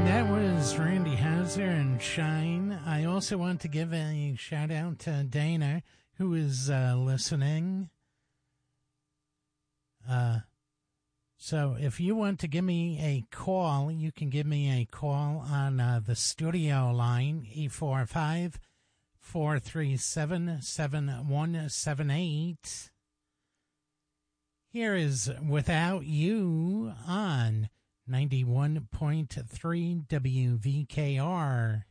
That was Randy Houser and Shine. I also want to give a shout out to Dana, who is listening. So if you want to give me a call, you can give me a call on the studio line, 845-437-7178. Here is Without You on 91.3 WVKR.